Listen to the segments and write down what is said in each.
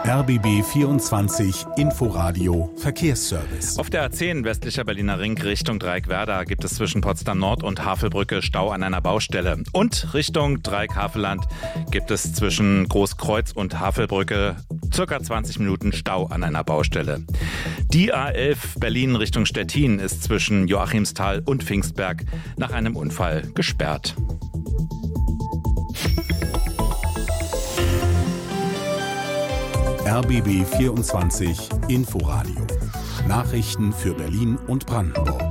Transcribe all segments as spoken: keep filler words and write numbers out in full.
R B B vierundzwanzig Inforadio Verkehrsservice. Auf der A zehn westlicher Berliner Ring Richtung Dreieck-Werder gibt es zwischen Potsdam Nord und Havelbrücke Stau an einer Baustelle. Und Richtung Dreieck-Havelland gibt es zwischen Großkreuz und Havelbrücke circa zwanzig Minuten Stau an einer Baustelle. Die A elf Berlin Richtung Stettin ist zwischen Joachimsthal und Pfingstberg nach einem Unfall gesperrt. R B B vierundzwanzig Inforadio. Nachrichten für Berlin und Brandenburg.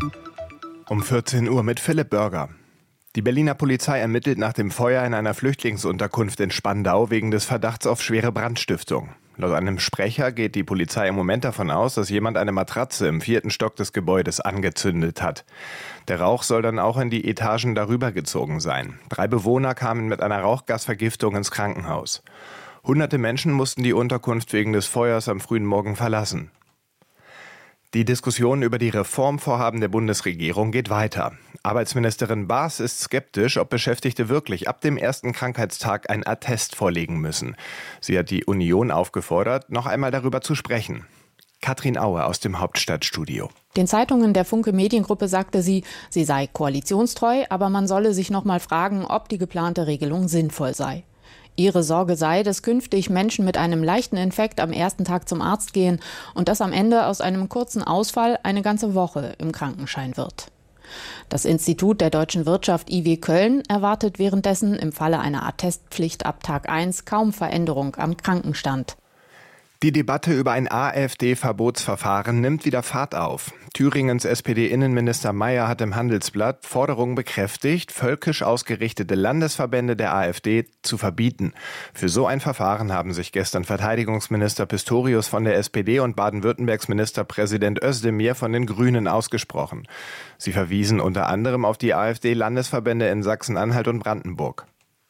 Um vierzehn Uhr mit Philipp Börger. Die Berliner Polizei ermittelt nach dem Feuer in einer Flüchtlingsunterkunft in Spandau wegen des Verdachts auf schwere Brandstiftung. Laut einem Sprecher geht die Polizei im Moment davon aus, dass jemand eine Matratze im vierten Stock des Gebäudes angezündet hat. Der Rauch soll dann auch in die Etagen darüber gezogen sein. Drei Bewohner kamen mit einer Rauchgasvergiftung ins Krankenhaus. Hunderte Menschen mussten die Unterkunft wegen des Feuers am frühen Morgen verlassen. Die Diskussion über die Reformvorhaben der Bundesregierung geht weiter. Arbeitsministerin Baas ist skeptisch, ob Beschäftigte wirklich ab dem ersten Krankheitstag ein Attest vorlegen müssen. Sie hat die Union aufgefordert, noch einmal darüber zu sprechen. Katrin Aue aus dem Hauptstadtstudio. Den Zeitungen der Funke Mediengruppe sagte sie, sie sei koalitionstreu, aber man solle sich noch mal fragen, ob die geplante Regelung sinnvoll sei. Ihre Sorge sei, dass künftig Menschen mit einem leichten Infekt am ersten Tag zum Arzt gehen und dass am Ende aus einem kurzen Ausfall eine ganze Woche im Krankenschein wird. Das Institut der deutschen Wirtschaft I W Köln erwartet währenddessen im Falle einer Attestpflicht ab Tag eins kaum Veränderung am Krankenstand. Die Debatte über ein AfD-Verbotsverfahren nimmt wieder Fahrt auf. Thüringens S P D-Innenminister Mayer hat im Handelsblatt Forderungen bekräftigt, völkisch ausgerichtete Landesverbände der AfD zu verbieten. Für so ein Verfahren haben sich gestern Verteidigungsminister Pistorius von der S P D und Baden-Württembergs Ministerpräsident Özdemir von den Grünen ausgesprochen. Sie verwiesen unter anderem auf die AfD-Landesverbände in Sachsen-Anhalt und Brandenburg.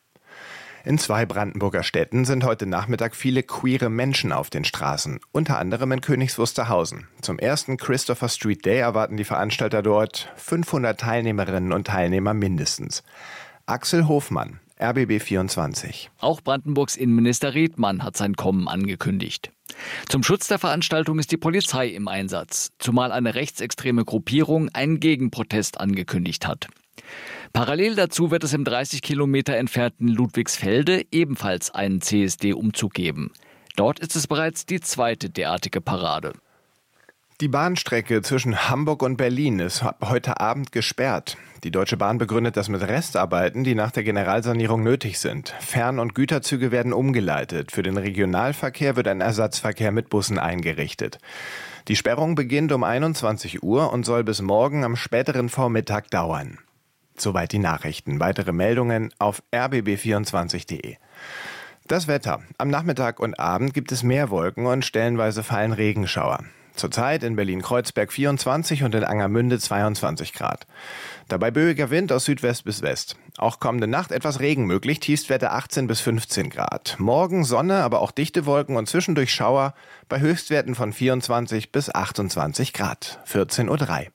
In zwei Brandenburger Städten sind heute Nachmittag viele queere Menschen auf den Straßen, unter anderem in Königs Wusterhausen. Zum ersten Christopher Street Day erwarten die Veranstalter dort fünfhundert Teilnehmerinnen und Teilnehmer mindestens. Axel Hofmann, R B B vierundzwanzig. Auch Brandenburgs Innenminister Redmann hat sein Kommen angekündigt. Zum Schutz der Veranstaltung ist die Polizei im Einsatz, zumal eine rechtsextreme Gruppierung einen Gegenprotest angekündigt hat. Parallel dazu wird es im dreißig Kilometer entfernten Ludwigsfelde ebenfalls einen C S D-Umzug geben. Dort ist es bereits die zweite derartige Parade. Die Bahnstrecke zwischen Hamburg und Berlin ist heute Abend gesperrt. Die Deutsche Bahn begründet das mit Restarbeiten, die nach der Generalsanierung nötig sind. Fern- und Güterzüge werden umgeleitet. Für den Regionalverkehr wird ein Ersatzverkehr mit Bussen eingerichtet. Die Sperrung beginnt um einundzwanzig Uhr und soll bis morgen am späteren Vormittag dauern. Soweit die Nachrichten. Weitere Meldungen auf r b b vierundzwanzig punkt d e. Das Wetter. Am Nachmittag und Abend gibt es mehr Wolken und stellenweise fallen Regenschauer. Zurzeit in Berlin-Kreuzberg vierundzwanzig und in Angermünde zweiundzwanzig Grad. Dabei böiger Wind aus Südwest bis West. Auch kommende Nacht etwas Regen möglich, Tiefstwerte achtzehn bis fünfzehn Grad. Morgen Sonne, aber auch dichte Wolken und zwischendurch Schauer bei Höchstwerten von vierundzwanzig bis achtundzwanzig Grad. vierzehn Uhr drei.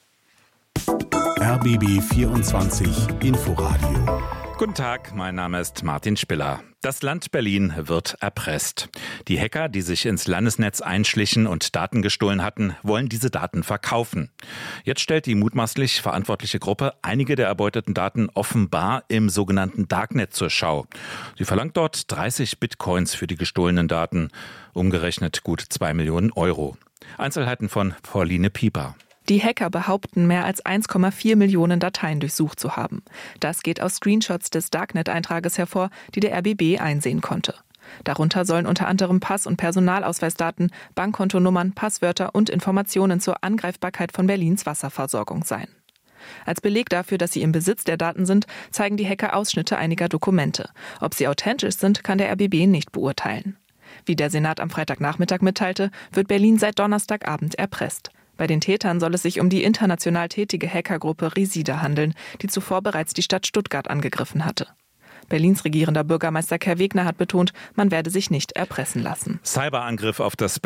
R B B vierundzwanzig Inforadio. Guten Tag, mein Name ist Martin Spiller. Das Land Berlin wird erpresst. Die Hacker, die sich ins Landesnetz einschlichen und Daten gestohlen hatten, wollen diese Daten verkaufen. Jetzt stellt die mutmaßlich verantwortliche Gruppe einige der erbeuteten Daten offenbar im sogenannten Darknet zur Schau. Sie verlangt dort dreißig Bitcoins für die gestohlenen Daten, umgerechnet gut zwei Millionen Euro. Einzelheiten von Pauline Pieper. Die Hacker behaupten, mehr als eins Komma vier Millionen Dateien durchsucht zu haben. Das geht aus Screenshots des Darknet-Eintrages hervor, die der R B B einsehen konnte. Darunter sollen unter anderem Pass- und Personalausweisdaten, Bankkontonummern, Passwörter und Informationen zur Angreifbarkeit von Berlins Wasserversorgung sein. Als Beleg dafür, dass sie im Besitz der Daten sind, zeigen die Hacker Ausschnitte einiger Dokumente. Ob sie authentisch sind, kann der R B B nicht beurteilen. Wie der Senat am Freitagnachmittag mitteilte, wird Berlin seit Donnerstagabend erpresst. Bei den Tätern soll es sich um die international tätige Hackergruppe Resida handeln, die zuvor bereits die Stadt Stuttgart angegriffen hatte. Berlins regierender Bürgermeister Kai Wegner hat betont, man werde sich nicht erpressen lassen. Cyberangriff auf das